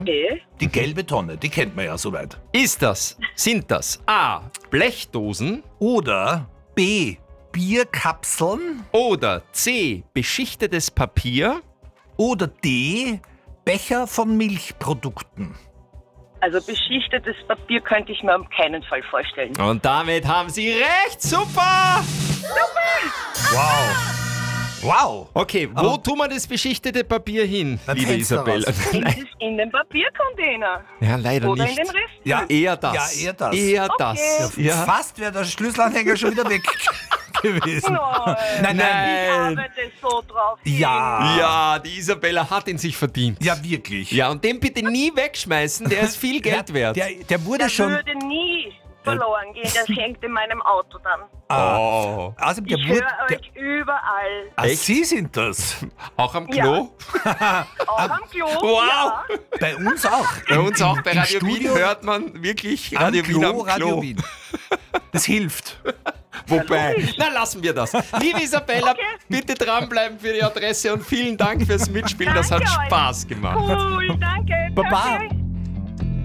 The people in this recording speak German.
Okay. Die gelbe Tonne, die kennt man ja soweit. Sind das A. Blechdosen Oder B. Bierkapseln. oder C. Beschichtetes Papier? Oder D. Becher von Milchprodukten. Also beschichtetes Papier könnte ich mir auf keinen Fall vorstellen. Und damit haben Sie recht. Super! Wow. Wow. Okay, wo tun wir das beschichtete Papier hin, Beim liebe Fenster Isabella? raus. In den Papiercontainer. Ja, leider Oder nicht. in den Rest. Ja, Eher das. Ja, eher das. Eher Okay. das. Ja. Fast wäre der Schlüsselanhänger schon wieder weg gewesen. Nein. Nein. Ich arbeite so drauf hin. Ja. Ja, die Isabella hat ihn sich verdient. Ja, wirklich. Ja, und den bitte nie wegschmeißen, der ist viel Geld wert. Der wurde Der schon. würde nie verloren gehen. Das hängt in meinem Auto dann. Oh, Also der Ich wurde. höre euch überall. Echt? Sie sind das. auch am Klo? Auch am Klo. Wow. Ja. Bei uns auch. Bei uns auch bei Im Radio Wien Studio hört man wirklich am Radio Wien am Klo. Radio Wien. Das hilft. Wobei, na lassen wir das. Liebe Isabella, Okay. bitte dranbleiben für die Adresse und vielen Dank fürs Mitspielen. Das hat Danke euch. Spaß gemacht. Cool, danke. Baba. Okay.